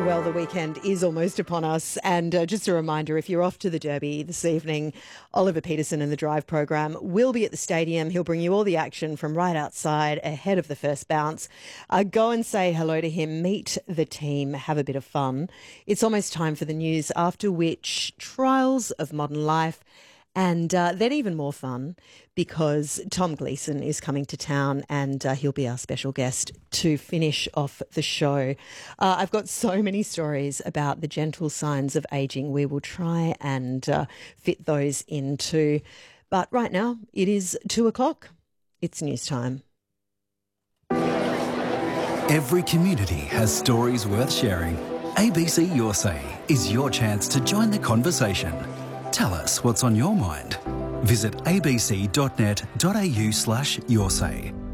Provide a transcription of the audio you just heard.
Well, the weekend is almost upon us. And just a reminder, if you're off to the Derby this evening, Oliver Peterson and the Drive program will be at the stadium. He'll bring you all the action from right outside ahead of the first bounce. Go and say hello to him, meet the team, have a bit of fun. It's almost time for the news, after which Trials of Modern Life. And then even more fun, because Tom Gleeson is coming to town and he'll be our special guest to finish off the show. I've got so many stories about the gentle signs of ageing. We will try and fit those in too. But right now, it is 2:00. It's news time. Every community has stories worth sharing. ABC Your Say is your chance to join the conversation. Tell us what's on your mind. Visit abc.net.au/yoursay.